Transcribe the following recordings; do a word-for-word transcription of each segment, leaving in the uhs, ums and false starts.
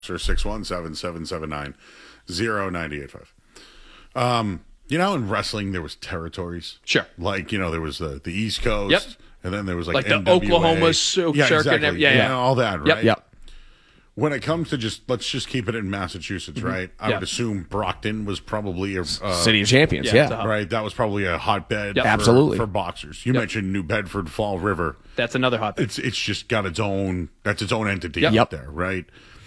or six one seven, seven seven nine, zero nine eight five. Um, you know, in wrestling, there was territories. Sure. Like, you know, there was the, the East Coast. Yep. And then there was like, like N the W A. Oklahoma circuit. Yeah, And exactly. every, yeah, yeah, yeah. all that, right? Yep. Yep. When it comes to just, let's just keep it in Massachusetts, Mm-hmm. right? I Yeah. would assume Brockton was probably a... Uh, City of Champions, yeah, yeah. it's a hub. Right, that was probably a hotbed Yep. for, Absolutely. for boxers. You Yep. mentioned New Bedford, Fall River. That's another hot thing. It's it's just got its own, that's its own entity Yep. out Yep. there, right?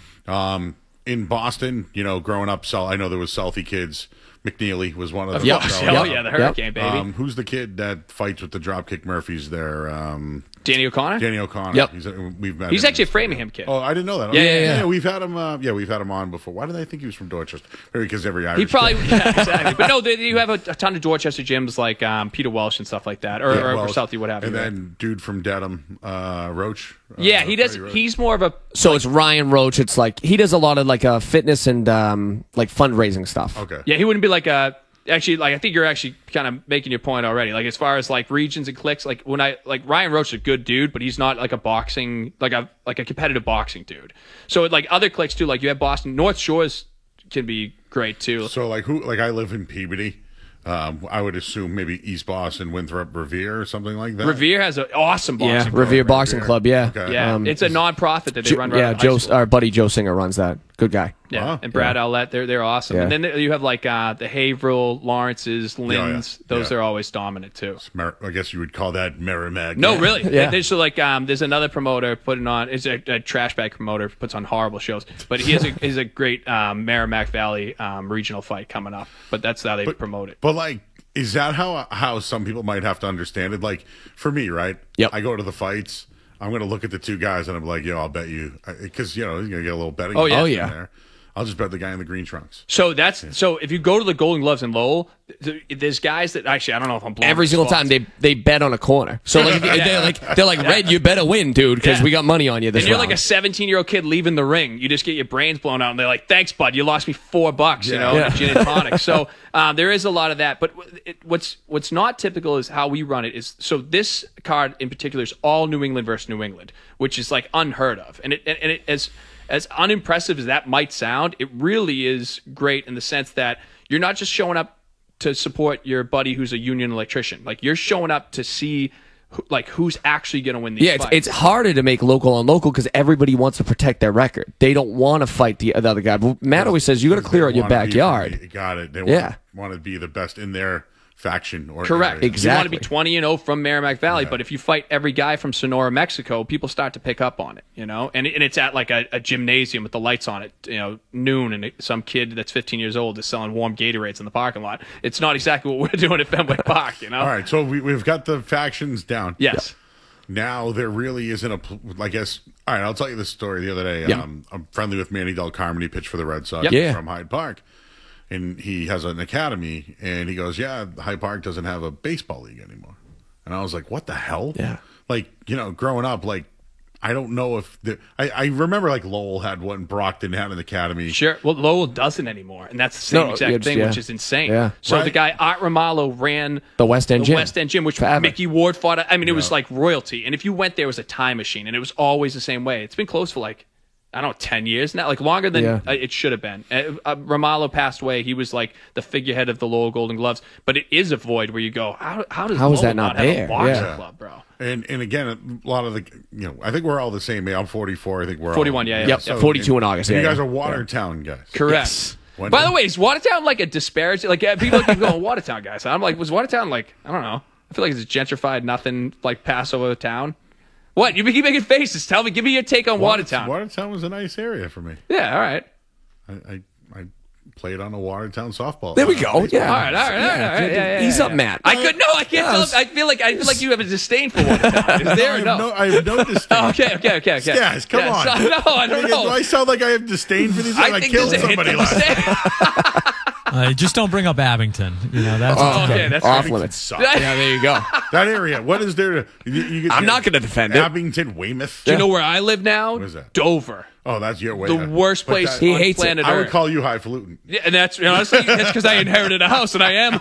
Um, in Boston, you know, growing up, Sel- I know there was Southie kids. McNeely was one of them. Yep. So, Hell Yep. yeah, the Yep. Hurricane, baby. Um, who's the kid that fights with the Dropkick Murphys there? Um, Danny O'Connor? Danny O'Connor. Yep. He's, uh, we've met He's him. actually a Framingham kid. Oh, I didn't know that. Yeah, Oh, yeah, yeah. We've had him. Uh, yeah, we've had him on before. Why did I think he was from Dorchester? Maybe because every Irish. He probably, kid- yeah, exactly. But no, they, you have a, a ton of Dorchester gyms like um, Peter Welsh and stuff like that, or, Yeah, or, well, or Southie, what have you. And right? then dude from Dedham, uh, Roach. Uh, yeah, he does. Freddie Roach. He's more of a So it's Ryan Roach. It's like he does a lot of like uh, fitness and um, like fundraising stuff. Okay. yeah. He wouldn't be like a actually like I think you're actually kind of making your point already. Like as far as like regions and clicks, like when I like Ryan Roach is a good dude, but he's not like a boxing like a like a competitive boxing dude. So like other clicks too, like you have Boston North Shores can be great too. So like who? Like I live in Peabody. Um, I would assume maybe East Boston, Winthrop, Revere, or something like that. Revere has an awesome boxing. Yeah, program. Revere Boxing Revere. Club. Yeah, Okay. Yeah, Um, it's a non-profit that they Jo- run right yeah, out of high Joe, school. our buddy Joe Singer runs that. Good guy. Yeah, Wow. and Brad Owlett, they're they're awesome. Yeah. And then you have like uh, the Haverhill, Lawrence's, Lynn's. yeah. Those Yeah. are always dominant too. Mer- I guess you would call that Merrimack. No, really. Yeah. There's so like um, there's another promoter putting on. It's a, a trash bag promoter puts on horrible shows, but he has a is a great um, Merrimack Valley um, regional fight coming up. But that's how they promote it. But like, is that how how some people might have to understand it? Like for me, right? Yep. I go to the fights. I'm going to look at the two guys and I'm like, yo, I'll bet you, because you know you're going to get a little betting. Oh, yeah. in Oh, yeah. There. I'll just bet the guy in the green trunks. So that's so if you go to the Golden Gloves in Lowell, th- there's guys that actually I don't know if I'm blowing Every up single spots. time they they bet on a corner. So like if you- they're like they're like Red, you better win, dude, because Yeah. we got money on you this And you're round. like a seventeen year old kid leaving the ring. You just get your brains blown out, and they're like, "Thanks, bud. You lost me four bucks." You Yeah. know, Yeah. and a gin and tonic. So um, there is a lot of that. But it, what's what's not typical is how we run it. Is so this card in particular is all New England versus New England, which is like unheard of. And it and, and it as as unimpressive as that might sound, it really is great in the sense that you're not just showing up to support your buddy who's a union electrician. Like you're showing up to see. Who, like who's actually going to win these yeah, it's, fights? it's harder to make local on local because everybody wants to protect their record. They don't want to fight the, the other guy. But Matt always says you got to clear They out your wanna be- backyard. got it. They Yeah. want, want to be the best in their faction. Or Correct. area. Exactly. You want to be twenty and oh from Merrimack Valley, but if you fight every guy from Sonora, Mexico, people start to pick up on it, you know? And, and it's at like a, a gymnasium with the lights on it, you know, noon, and it, some kid that's fifteen years old is selling warm Gatorades in the parking lot. It's not exactly what we're doing at Fenway Park, you know? All right, so we, we've got the factions down. Yes. Now there really isn't a. pl- I guess. All right, I'll tell you this story. The other day, Yeah. um, I'm friendly with Manny Del Carmen. He pitched for the Red Sox Yep. Yeah. from Hyde Park, and he has an academy. And he goes, "Yeah, Hyde Park doesn't have a baseball league anymore." And I was like, "What the hell?" Yeah. Like you know, growing up, like I don't know if the, I, I remember like Lowell had one, Brockton had an academy. Sure. Well, Lowell doesn't anymore, and that's the same No, exact it's- thing, yeah. which is insane. Yeah. So Right. the guy Art Romalo ran The West End the Gym. West End Gym, which Forever. Mickey Ward fought. at- I mean, it was like royalty. And if you went there, it was a time machine, and it was always the same way. It's been closed for like I don't know, ten years now, like longer than Yeah. uh, it should have been. Uh, uh, Romalo passed away. He was like the figurehead of the Lowell Golden Gloves, but it is a void where you go, how how does How is Lowell that not have there? a boxing Yeah. club, bro? And and again, a lot of the you know, I think we're all the same. I'm forty-four. I think we're forty-one, all, yeah, yeah. Yep, So- forty-two in August. and Yeah, you guys yeah. are Watertown guys. Correct. Yes. When- By the way, is Watertown like a disparity? Like uh, people keep going Watertown guys. I'm like, was Watertown like I don't know. I feel like it's a gentrified, nothing like Passover town. What you keep making faces? Tell me, give me your take on Watertown. Watertown was a nice area for me. Yeah, all right. I, I, I played on a Watertown softball. There we go. Yeah. All right, all right, all right, all right. Yeah, yeah, Ease yeah, up, yeah. Matt. I could no, I can't Yeah, tell. it's- I feel like I feel like you have a disdain for Watertown. Is I there or have no? no, I have no disdain. Oh, okay, okay, okay, okay. Guys, come Yeah, on. so- no, I don't Do know. I sound like I have disdain for these things? I, think killed there's a hint somebody of last night. disdain. Uh, just don't bring up Abington. You know that's Oh, okay, that's Off right. limits. Suck. Yeah, there you go. That area. What is there to? You, you, I'm not going to defend it. Abington, Weymouth. Do you know where I live now? is that? Dover. Oh, that's your way. The yeah. worst But place that- He on hates it. planet I would Earth. call you highfalutin. Yeah, and that's honestly that's because I inherited a house and I am.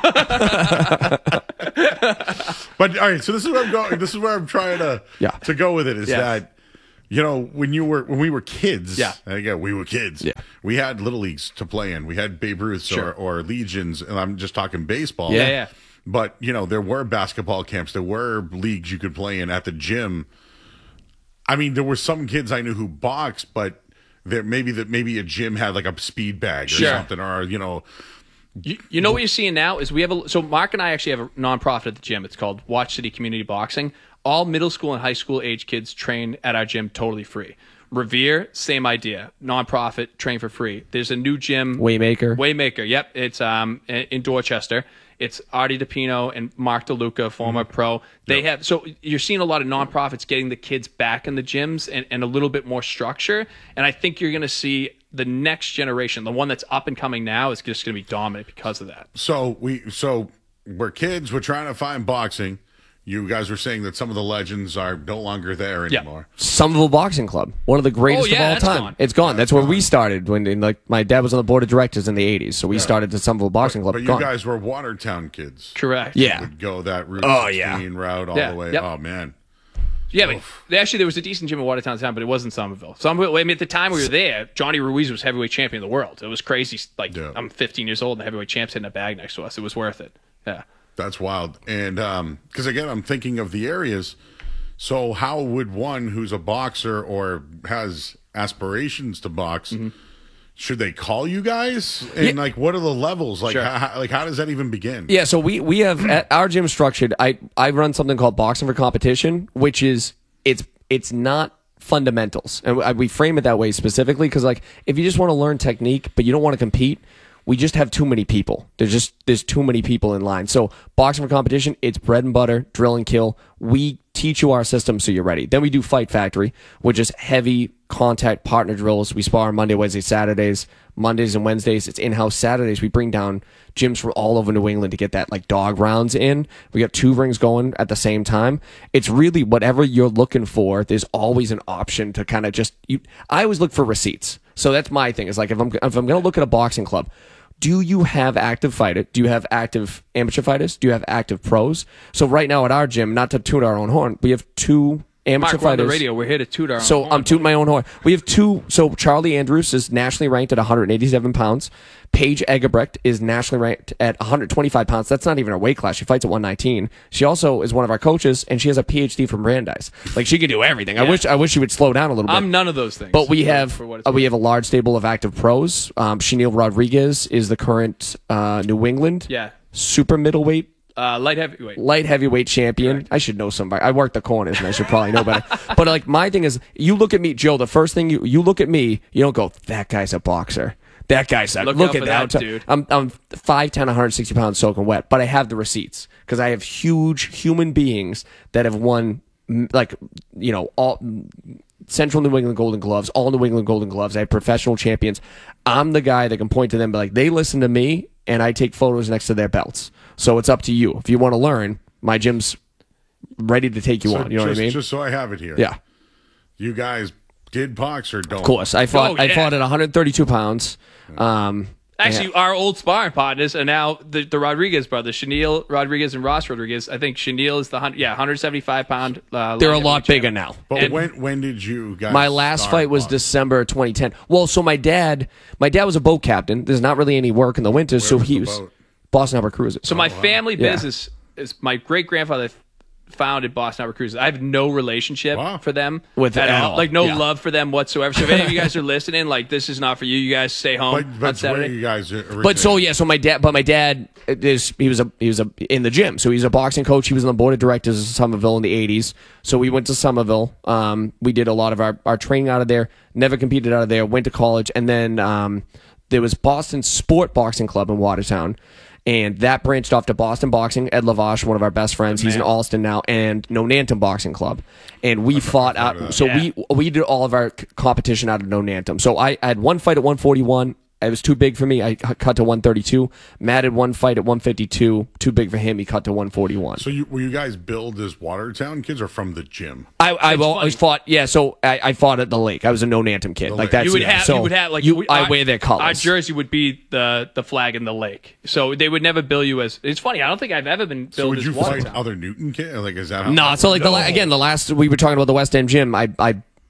But all right, so this is where I'm going. This is where I'm trying to Yeah. to go with it. Is Yes. that You know, when you were when we were kids, Yeah. again, we were kids. Yeah. We had little leagues to play in. We had Babe Ruths Sure. or, or Legions, and I'm just talking baseball. Yeah, yeah. But you know, there were basketball camps. There were leagues you could play in at the gym. I mean, there were some kids I knew who boxed, but there maybe that maybe a gym had like a speed bag or Sure. something, or you know, You, you know what you're seeing now is we have a so Mark and I actually have a nonprofit at the gym. It's called Watch City Community Boxing. All middle school and high school age kids train at our gym totally free. Revere, same idea. Nonprofit, train for free. There's a new gym. Waymaker. Waymaker, yep. It's um in Dorchester. It's Artie DePino and Mark DeLuca, former pro. They Yep. have so you're seeing a lot of nonprofits getting the kids back in the gyms and, and a little bit more structure. And I think you're gonna see the next generation, the one that's up and coming now, is just gonna be dominant because of that. so we so we're kids. We're trying to find boxing. You guys were saying that some of the legends are no longer there Yeah. anymore. Somerville Boxing Club, one of the greatest Oh, yeah, of all that's time. gone. It's gone. That's where we started. When in, like my dad was on the board of directors in the eighties, so we started the Somerville Boxing Club. But you Gone. guys were Watertown kids. Correct. Yeah. Would go that Route Oh, yeah. sixteen route all Yeah, the way. yep. Oh man. Yeah, but they- actually, there was a decent gym in Watertown town, but it wasn't Somerville. Somerville. I mean, at the time we were there, Johnny Ruiz was heavyweight champion of the world. It was crazy. Like Yeah. I'm fifteen years old, and the heavyweight champ's hitting a bag next to us. It was worth it. Yeah. That's wild. And um because again, I'm thinking of the areas. So how would one who's a boxer or has aspirations to box, Mm-hmm. should they call you guys? And like, what are the levels? Like, Sure. how, like how does that even begin? Yeah, so we we have at our gym structured. I I run something called Boxing for Competition, which is it's it's not fundamentals, and we- we frame it that way specifically because like if you just want to learn technique but you don't want to compete, we just have too many people. There's just there's too many people in line. So Boxing for Competition, it's bread and butter, drill and kill. We teach you our system so you're ready. Then we do Fight Factory, which is heavy contact partner drills. We spar on Monday, Wednesday, Saturdays. Mondays and Wednesdays, it's in-house. Saturdays, we bring down gyms from all over New England to get that like dog rounds in. We got two rings going at the same time. It's really whatever you're looking for. There's always an option to kind of just. You, I always look for receipts. So that's my thing. Is like if I'm if I'm gonna look at a boxing club, do you have active fighters? Do you have active amateur fighters? Do you have active pros? So right now at our gym, not to toot our own horn, we have two amateur Mark, we're on fighters. the radio. We're here to toot our own So horn. I'm tooting my own horn. We have two. So Charlie Andrews is nationally ranked at one hundred eighty-seven pounds. Paige Egebrecht is nationally ranked at one hundred twenty-five pounds. That's not even a weight class. She fights at one nineteen. She also is one of our coaches, and she has a P H D from Brandeis. Like she can do everything. I Yeah. wish. I wish she would slow down a little bit. I'm none of those things. But we for- have for what it's uh, we worth. have a large stable of active pros. Um, Chenille Rodriguez is the current uh, New England yeah, super middleweight uh, light heavyweight. light heavyweight champion. I should know somebody. I work the corners and I should probably know better. But like my thing is, you look at me, Joe. The first thing you you look at me, you don't go, that guy's a boxer. That guy's a Look look, out at for that, that, dude. I'm I'm five ten, one hundred sixty pounds soaking wet, but I have the receipts because I have huge human beings that have won mm, like you know all. Central New England Golden Gloves, all New England Golden Gloves. I have professional champions. I'm the guy that can point to them, but like they listen to me, and I take photos next to their belts. So it's up to you. If you want to learn, my gym's ready to take you So on. You know just, what I mean? Just so I have it here. Yeah, You guys did box or don't? of course. I fought. Oh, I yeah. fought at one hundred thirty-two pounds. Um, Actually, our old sparring partners are now the, the Rodriguez brothers, Chenille Rodriguez and Ross Rodriguez. I think Chenille is the hun- yeah one hundred seventy-five pound. Uh, they're a light lot heavyweight bigger champ. now. But And- when when did you guys? My last start fight was boxing? December twenty ten. Well, so my dad, my dad was a boat captain. There's not really any work in the winter, so was he the was boat? Boston Harbor Cruises. So my family Yeah. business is my great grandfather founded Boston Harbor Cruises. I have no relationship Wow. for them With at at all. all. Like no Yeah. love for them whatsoever. So if any of you guys are listening, like this is not for you. You guys stay home But, on but where Saturday. you guys originated? But so yeah, so my dad, but my dad is he was a he was a in the gym, so he's a boxing coach. He was on the board of directors of Somerville in the eighties. So we went to Somerville. Um, we did a lot of our our training out of there. Never competed out of there. Went to college, and then um, there was Boston Sport Boxing Club in Watertown. And that branched off to Boston Boxing. Ed Lavash, one of our best friends, he's in Alston now, and Nonantum Boxing Club. And we fought heard of out. that. So Yeah. we we did all of our c- competition out of Nonantum. So I, I had one fight at one forty-one. It was too big for me. I cu- cut to one thirty-two. Matt had one fight at one fifty-two. Too big for him. He cut to one forty-one. So you were you guys billed as Watertown kids or from the gym? I I always fought. Yeah. So I, I fought at the lake. I was a Nonantum kid. The like lake. that's You would yeah. have, So you would have like you- we- I our- wear their colors. Our jersey would be the the flag in the lake, so they would never bill you as. It's funny. I don't think I've ever been billed So would as you fight Watertown. other Newton kids? Like is that how No, so like the la- again the last we were talking about the West End gym. I I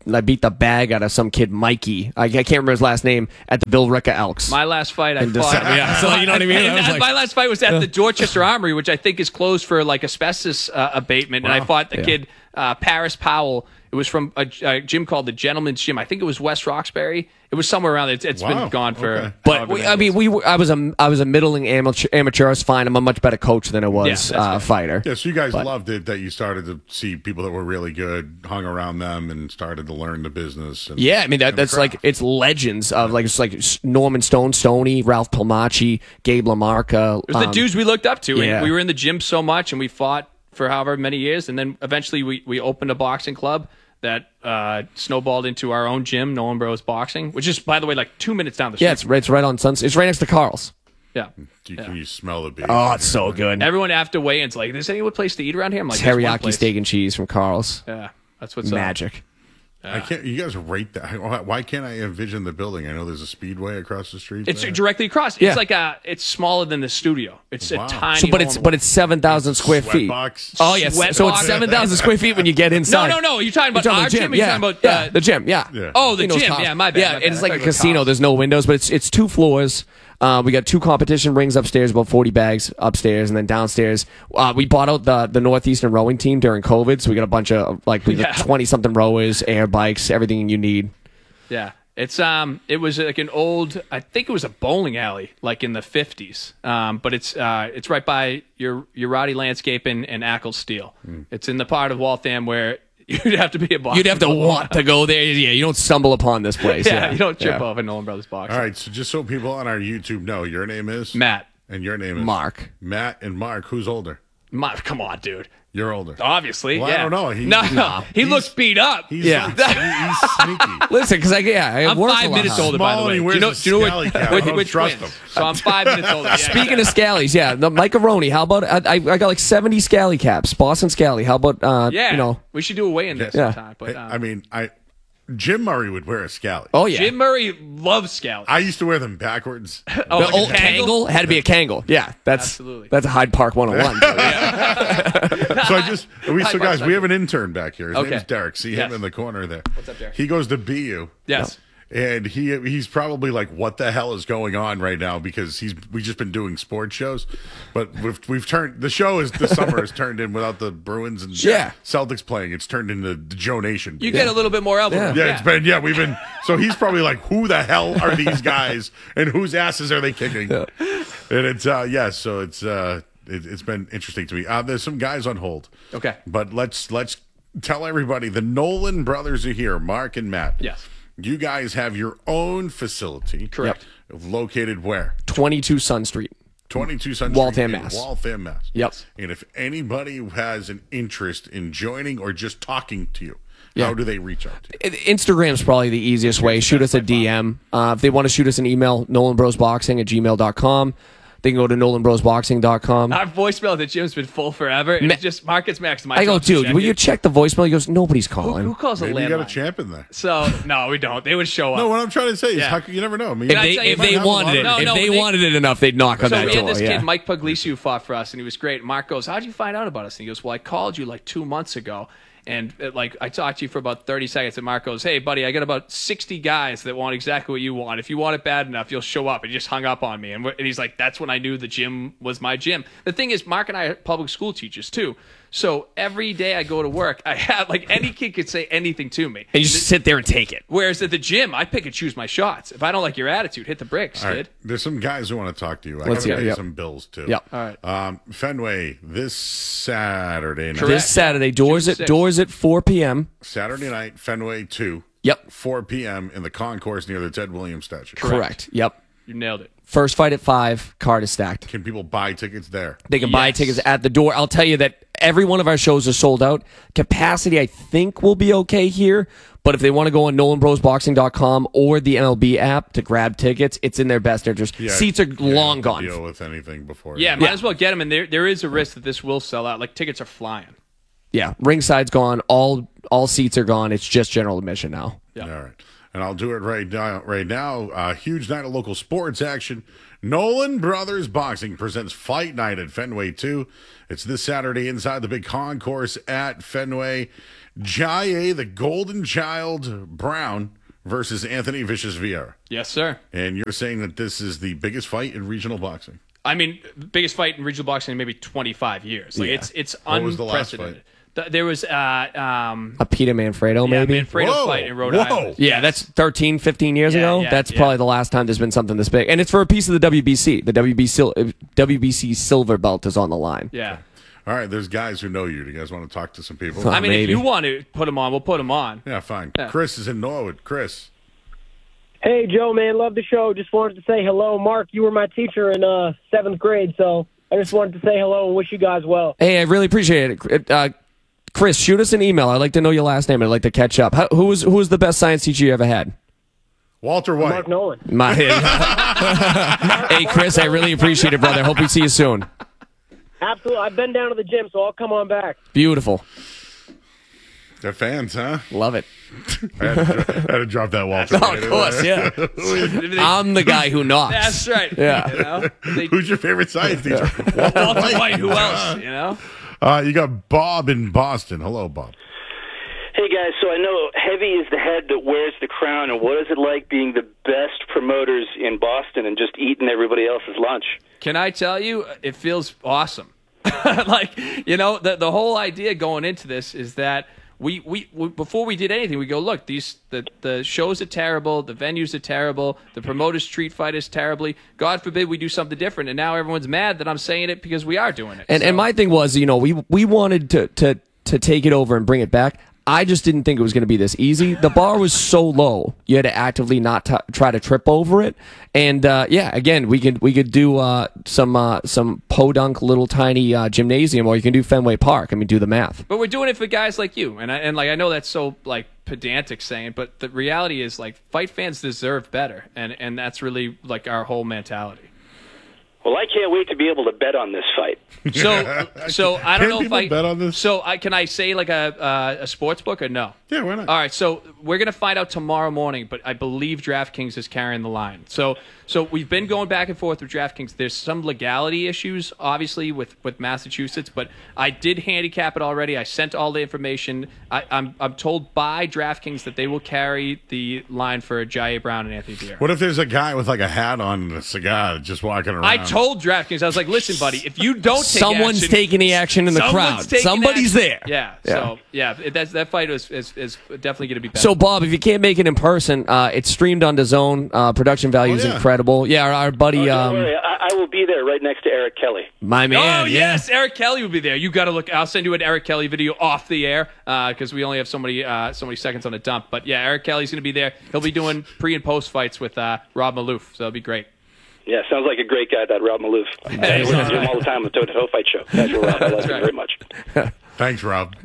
I beat the bag out of some kid, Mikey. I, I can't remember his last name at the Bill Ricka Elks. My last fight, I in fought. December. Yeah, so you know what I mean. And I was that- like- my last fight was at the Dorchester Armory, which I think is closed for like asbestos uh, abatement. And I fought the Yeah. kid uh, Paris Powell. It was from a, a gym called the Gentleman's Gym. I think it was West Roxbury. It was somewhere around there. It's, it's Wow. been gone for. Okay. But however we, many I mean, years. we were, I was a I was a middling amateur. Amateur. I was fine. I'm a much better coach than I was Yeah, that's uh, fair. fighter. Yeah, so you guys But- loved it that you started to see people that were really good, hung around them, and started to learn the business. And, Yeah, I mean that, and the that's like craft. it's legends of like it's like Norman Stone, Stoney, Ralph Palmacci, Gabe Lamarca. It was the um, dudes we looked up to. yeah. And we were in the gym so much, and we fought for however many years, and then eventually we, we opened a boxing club that uh, snowballed into our own gym, Nolan Bros Boxing, which is, by the way, like two minutes down the street. Yeah, it's it's right on Suns. It's right next to Carl's. yeah. You, Can you smell the beef? Oh, it's so good. Everyone after weigh-ins like, "There's any place to eat around here?" I'm like, "There's one Teriyaki place." steak and cheese from Carl's. Yeah, that's what's up. Magic. I can't. You guys rate that? Why why can't I envision the building? I know there's a speedway across the street. It's there. directly across. It's Yeah. like a. It's smaller than the studio. It's Wow. a tiny. So, but it's hole in but the it's seven thousand square feet. Sweatbox. Oh yes, Sweat so box. it's seven thousand square feet when you get wall. inside. No, no, no. You're talking about You're talking our about gym. Or you're yeah, talking about yeah, uh, the gym. Yeah. Yeah. Oh, the He knows gym. Carl's. Yeah, my bad. Yeah, my bad. it's I like thought a it was casino. Carl's. There's no windows, but it's it's two floors. Uh, we got two competition rings upstairs, about forty bags upstairs, and then downstairs. Uh, we bought out the the Northeastern rowing team during COVID, so we got a bunch of like we got Yeah. twenty something rowers, air bikes, everything you need. Yeah. It's um it was like an old I think it was a bowling alley like in the fifties. Um but it's uh it's right by your Urati Landscaping and Ackles Steel. It's in the part of Waltham where you'd have to be a boxer. You'd have to want to go there. Yeah, you don't stumble upon this place. Yeah, Yeah, you don't trip Yeah. over Nolan Brothers Boxing. All right. So just so people on our YouTube know, your name is Matt. and your name is Mark. Matt and Mark. Who's older? My, come on, dude. You're older. Obviously, Well, I yeah. don't know. He- no, he's- no. He he's- looks beat up. He's Yeah. like, he- he's sneaky. Listen, because I yeah, I I'm work five a lot minutes hard. older, by the Small and way. he Do wears you know, a do you know what? scally cap. I we're- don't we're trust twins. him. So I'm five minutes older. Yeah, Speaking of scallies, yeah, the Mike Aroni. How about I, I? I got like seventy scally caps, Boston Scally. How about uh, yeah, you know? we should do a weigh in this Yeah. sometime. But Hey, um, I mean, I Jim Murray would wear a scally. Oh yeah, Jim Murray loves scouts. I used to wear them backwards. Oh, the like old a Kangol? Kangol had to be a Kangol. Yeah, that's Absolutely. that's a Hyde Park one oh one. so I just we so High guys, five we have an intern back here. His Okay. name's Derek. See Yes. him in the corner there. What's up, Derek? He goes to B U. Yes. And he he's probably like, what the hell is going on right now? Because he's we just been doing sports shows, but we've we've turned the show is this summer has turned in without the Bruins and Yeah. Celtics playing. It's turned into the Joe Nation. You get a little bit more elbow Yeah. room. yeah, it's been yeah we've been so he's probably like, who the hell are these guys and whose asses are they kicking? And it's uh yeah, so it's uh it, it's been interesting to me. Uh, there's some guys on hold. Okay. But let's let's tell everybody the Nolan brothers are here, Mark and Matt. Yes. You guys have your own facility. Correct. Located where? twenty-two Sun Street. twenty-two Sun Waltham, Street in Mass. Waltham, Mass. Yep. And if anybody has an interest in joining or just talking to you, Yeah. how do they reach out to you? Instagram's probably the easiest way. Shoot us a D M. Uh, if they want to shoot us an email, nolanbrosboxing at gmail dot com. They can go to nolan bros boxing dot com. Our voicemail at the gym's been full forever. And Ma- it's just Marcus Max. My I go, job to dude, check will it. you check the voicemail? He goes, nobody's Who, calling. who calls a Maybe you got a landline? champ in there. So no, we don't. They would show up. No, what I'm trying to say is, Yeah. how, you never know. I mean, Can If I they, tell you if about they how wanted it, No, if no, they they- wanted it enough, they'd knock on So that we had door. this yeah. kid, Mike Puglisi, who fought for us, and he was great. Mark goes, "How'd you find out about us?" And he goes, "Well, I called you like two months ago, and uh, like I talked to you for about thirty seconds." And Mark goes, "Hey, buddy, I got about sixty guys that want exactly what you want. If you want it bad enough, you'll show up." And he just hung up on me, and, we're- and he's like, "That's when I knew the gym was my gym." The thing is, Mark and I are public school teachers too, so every day I go to work, I have like any kid could say anything to me. And you just sit there and take it. Whereas at the gym, I pick and choose my shots. If I don't like your attitude, hit the bricks, all right. kid. There's some guys who want to talk to you. I Let's got to hear it, pay yep. some bills too. Yep. All right. Um, Fenway this Saturday night. Correct. This Saturday, doors June at sixth. doors at four p.m. Saturday night, Fenway two. Yep. four p.m. in the concourse near the Ted Williams statue. Correct. Yep. You nailed it. First fight at five. Card is stacked. Can people buy tickets there? They can buy Yes. tickets at the door. I'll tell you that every one of our shows is sold out. Capacity, I think, will be okay here. But if they want to go on nolan bros boxing dot com or the M L B app to grab tickets, it's in their best interest. Yeah, Seats are yeah, long don't gone. Deal with anything before. Yeah, might Yeah. as well get them. And there, there is a risk that this will sell out. Like tickets are flying. Yeah, ringside's gone. All all seats are gone. It's just general admission now. Yeah. All right. and I'll do it right now. Right now, a huge night of local sports action. Nolan Brothers Boxing presents Fight Night at Fenway two. It's this Saturday inside the big concourse at Fenway. Jaye, the Golden Child Brown versus Anthony Vicious Vieira. Yes, sir. And you're saying that this is the biggest fight in regional boxing? I mean, biggest fight in regional boxing in maybe twenty-five years. Like Yeah. it's it's What was the last unprecedented. Th- There was uh um A Peter Manfredo, yeah, maybe. Manfredo Whoa. fight in Rhode Whoa. Island. Yeah, that's thirteen, fifteen years Yeah, ago. yeah, that's yeah. probably the last time there's been something this big. And it's for a piece of the W B C. The W B C, W B C silver belt is on the line. Yeah. All right, there's guys who know you. Do you guys want to talk to some people? I mean, Maybe. if you want to put them on, we'll put them on. Yeah, fine. Yeah. Chris is in Norwood. Chris. Hey, Joe, man, love the show. Just wanted to say hello. Mark, you were my teacher in uh, seventh grade, so I just wanted to say hello and wish you guys well. Hey, I really appreciate it. Uh, Chris, shoot us an email. I'd like to know your last name. I'd like to catch up. How, who was who was the best science teacher you ever had? Walter White. Mark Nolan. My, hey, Chris, I really appreciate it, brother. Hope we see you soon. Absolutely. I've been down to the gym, so I'll come on back. Beautiful. They're fans, huh? Love it. I had to, I had to drop that Walter. Oh, of course, yeah. I'm the guy who knocks. That's right. Yeah. You know? They, Who's your favorite science teacher? Walter White. Who else? You know? Uh, you got Bob in Boston. Hello, Bob. Hey guys, so I know Heavy is the head that wears the crown, and what is it like being the best promoters in Boston and just eating everybody else's lunch? Can I tell you, it feels awesome. Like, you know, the the whole idea going into this is that we, we, we before we did anything, we go, look, these the, the shows are terrible, the venues are terrible, the promoters treat fighters terribly. God forbid we do something different, and now everyone's mad that I'm saying it because we are doing it. And So- and my thing was, you know, we we wanted to to to take it over and bring it back. I just didn't think it was going to be this easy. The bar was so low, you had to actively not t- try to trip over it. And uh, yeah, again, we could we could do uh, some uh, some podunk little tiny uh, gymnasium, or you can do Fenway Park. I mean, do the math. But we're doing it for guys like you, and I, and like I know that's so like pedantic saying, but the reality is like fight fans deserve better, and and that's really like our whole mentality. Well, I can't wait to be able to bet on this fight. So so I don't Can know if people I bet on this? So I can I say like a uh, a sports book or no? Yeah, why not? All right, so we're gonna find out tomorrow morning, but I believe DraftKings is carrying the line. So, so we've been going back and forth with DraftKings. There's some legality issues, obviously, with, with Massachusetts, but I did handicap it already. I sent all the information. I, I'm I'm told by DraftKings that they will carry the line for Jaye Brown and Anthony Vieira. What if there's a guy with like a hat on and a cigar just walking around? I told DraftKings, I was like, listen, buddy, if you don't take Someone's action, taking the action in the someone's crowd. taking Somebody's action. there. Yeah, Yeah. so yeah, it, that's, that fight is, is, is definitely going to be better. So, Bob, if you can't make it in person, uh, it's streamed on DAZN. Uh, production value is Oh, yeah. incredible. Yeah, our, our buddy, Oh, don't um, worry, I, I will be there right next to Eric Kelly. my man. oh yeah. yes, Eric Kelly will be there. You got to look. I'll send you an Eric Kelly video off the air because we only have so many uh, so many seconds on the dump. But yeah, Eric Kelly's going to be there. He'll be doing pre and post fights with uh, Rob Maloof, so that'll be great. Yeah, sounds like a great guy, that Rob Maloof. I he's work all with him right. all the time on the Toe to Toe Fight Show. Casual Rob, I like him right. very much. Thanks, Rob.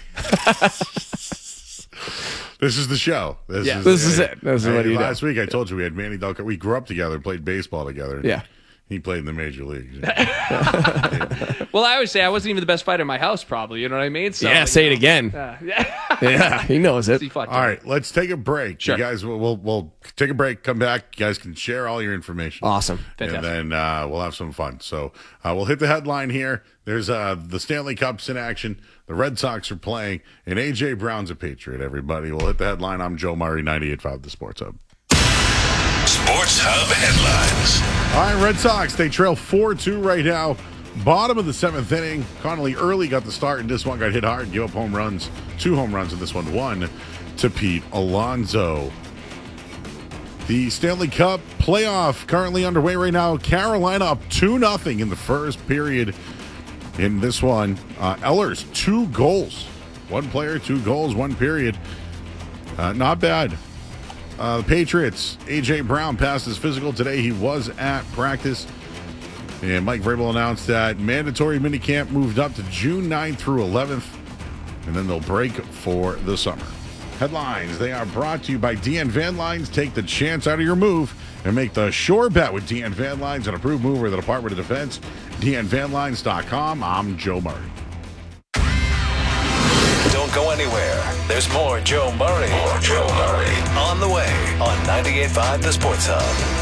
This is the show. This Yeah. is, This is it. This is Hey, what you do. Last week I told you we had Manny Delcar. We grew up together, played baseball together. Yeah. He played in the major leagues. Well, I always say I wasn't even the best fighter in my house, probably. You know what I mean? So, Yeah, you say it know, again. uh, yeah. Yeah, he knows it. He fought All right, let's take a break. Sure. You guys, we'll, we'll we'll take a break. Come back. You guys can share all your information. Awesome. Fantastic. And then uh, we'll have some fun. So uh, we'll hit the headline here. There's uh, the Stanley Cup's in action. The Red Sox are playing, and A J Brown's a Patriot. Everybody, we'll hit the headline. I'm Joe Murray, ninety-eight point five The Sports Hub. Sports Hub headlines. All right, Red Sox, they trail four two right now. Bottom of the seventh inning. Connolly early got the start, and this one got hit hard. Gave up home runs. Two home runs in this one. One to Pete Alonso. The Stanley Cup playoff currently underway right now. Carolina up two nothing in the first period in this one. Uh, Ellers, two goals. One player, two goals, one period. Uh, not bad. Uh, the Patriots, A J Brown passed his physical today. He was at practice. And Mike Vrabel announced that mandatory minicamp moved up to June ninth through eleventh. And then they'll break for the summer. Headlines, they are brought to you by D N Van Lines. Take the chance out of your move and make the sure bet with D N Van Lines, an approved mover of the Department of Defense. D N Van Lines dot com. I'm Joe Murray. Don't Don't go anywhere. There's more Joe Murray. More Joe Murray. On the way on ninety-eight point five The Sports Hub.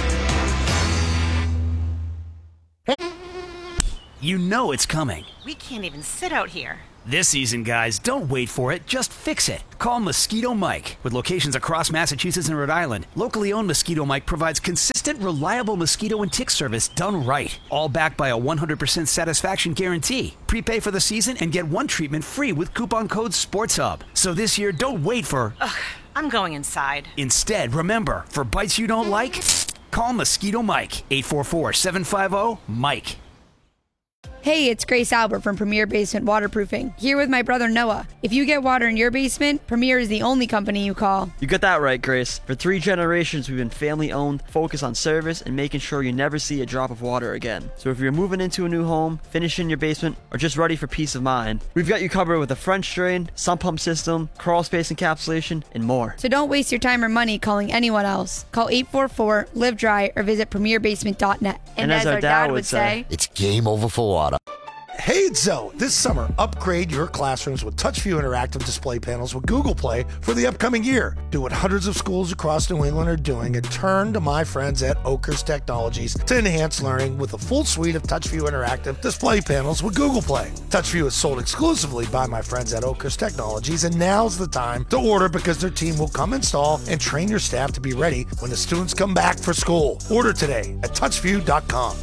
You know it's coming. We can't even sit out here. This season, guys, don't wait for it. Just fix it. Call Mosquito Mike. With locations across Massachusetts and Rhode Island, locally owned Mosquito Mike provides consistent, reliable mosquito and tick service done right. All backed by a one hundred percent satisfaction guarantee. Prepay for the season and get one treatment free with coupon code SPORTSHUB. So this year, don't wait for... Ugh, I'm going inside. Instead, remember, for bites you don't like, call Mosquito Mike. eight four four, seven five zero, Mike. Hey, it's Grace Albert from Premier Basement Waterproofing, here with my brother Noah. If you get water in your basement, Premier is the only company you call. You got that right, Grace. For three generations, we've been family-owned, focused on service, and making sure you never see a drop of water again. So if you're moving into a new home, finishing your basement, or just ready for peace of mind, we've got you covered with a French drain, sump pump system, crawl space encapsulation, and more. So don't waste your time or money calling anyone else. Call eight four four, live dry or visit premier basement dot net. And, and as, as our, our dad, dad would say, it's game over for water. Hey, it's Zoe. This summer, upgrade your classrooms with TouchView interactive display panels with Google Play for the upcoming year. Do what hundreds of schools across New England are doing and turn to my friends at Oakers Technologies to enhance learning with a full suite of TouchView interactive display panels with Google Play. TouchView is sold exclusively by my friends at Oakers Technologies, and now's the time to order because their team will come install and train your staff to be ready when the students come back for school. Order today at touchview dot com.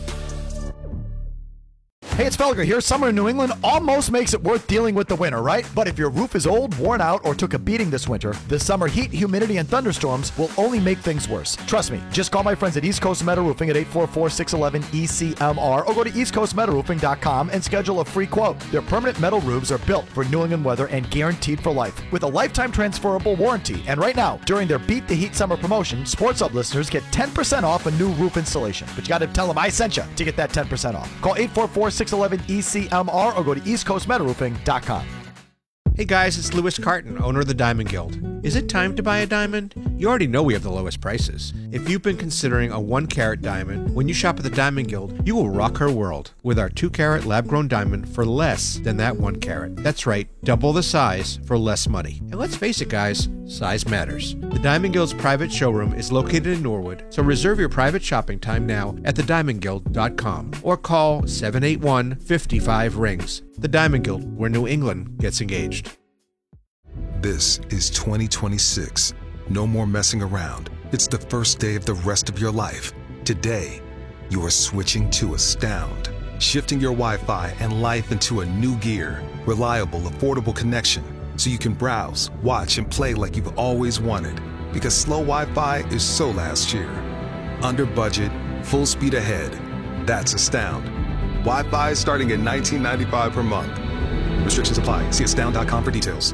Hey, it's Felger here. Summer in New England almost makes it worth dealing with the winter, right? But if your roof is old, worn out, or took a beating this winter, the summer heat, humidity, and thunderstorms will only make things worse. Trust me. Just call my friends at East Coast Metal Roofing at eight four four, six one one, E C M R or go to east coast metal roofing dot com and schedule a free quote. Their permanent metal roofs are built for New England weather and guaranteed for life with a lifetime transferable warranty. And right now, during their Beat the Heat summer promotion, Sports Hub listeners get ten percent off a new roof installation. But you got to tell them I sent you to get that ten percent off. Call eight four four, six one one, E C M R or go to east coast metal roofing dot com. Hey guys, it's Lewis Carton, owner of the Diamond Guild. Is it time to buy a diamond? You already know we have the lowest prices. If you've been considering a one carat diamond, when you shop at the Diamond Guild, you will rock her world with our two carat lab-grown diamond for less than that one carat. That's right, double the size for less money. And let's face it guys, size matters. The Diamond Guild's private showroom is located in Norwood, so reserve your private shopping time now at the diamond guild dot com or call seven eight one, five five, rings. The Diamond Guild, where New England gets engaged. This is twenty twenty-six. No more messing around. It's the first day of the rest of your life. Today, you are switching to Astound, shifting your Wi-Fi and life into a new gear. Reliable, affordable connection, so you can browse, watch, and play like you've always wanted. Because slow Wi-Fi is so last year. Under budget, full speed ahead. That's Astound. Wi-Fi starting at nineteen ninety-five per month. Restrictions apply. See astound dot com for details.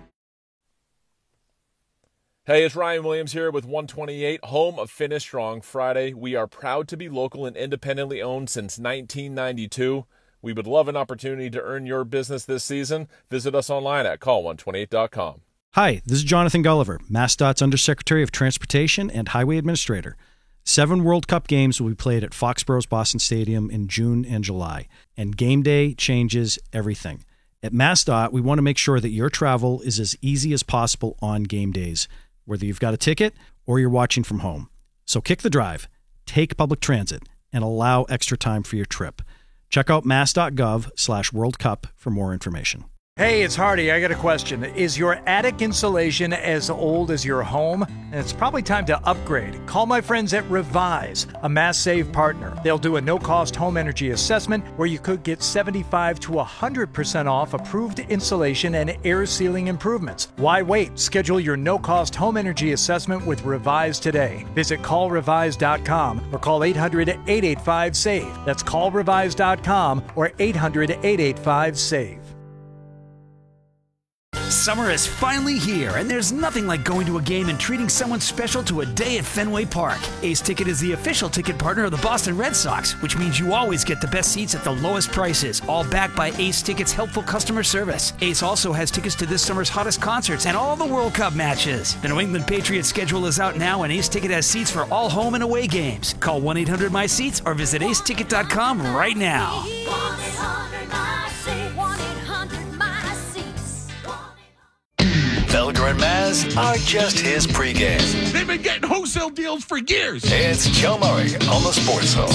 Hey, it's Ryan Williams here with one twenty-eight, home of Finish Strong Friday. We are proud to be local and independently owned since nineteen ninety-two. We would love an opportunity to earn your business this season. Visit us online at call one twenty-eight dot com. Hi, this is Jonathan Gulliver, MassDOT's Undersecretary of Transportation and Highway Administrator. Seven World Cup games will be played at Foxborough's Boston Stadium in June and July, and game day changes everything. At MassDOT, we want to make sure that your travel is as easy as possible on game days, whether you've got a ticket or you're watching from home. So kick the drive, take public transit, and allow extra time for your trip. Check out mass.gov slash World Cup for more information. Hey, it's Hardy. I got a question. Is your attic insulation as old as your home? And it's probably time to upgrade. Call my friends at Revise, a Mass Save partner. They'll do a no-cost home energy assessment where you could get seventy-five to one hundred percent off approved insulation and air sealing improvements. Why wait? Schedule your no-cost home energy assessment with Revise today. Visit call revise dot com or call eight hundred, eight eight five, save. That's call revise dot com or eight hundred, eight eight five, save. Summer is finally here, and there's nothing like going to a game and treating someone special to a day at Fenway Park. Ace Ticket is the official ticket partner of the Boston Red Sox, which means you always get the best seats at the lowest prices, all backed by Ace Ticket's helpful customer service. Ace also has tickets to this summer's hottest concerts and all the World Cup matches. The New England Patriots schedule is out now, and Ace Ticket has seats for all home and away games. Call one eight hundred my seats or visit ace ticket dot com right now. pajamas are just his pregame. They've been getting wholesale deals for years. It's Joe Murray on the Sports Zone.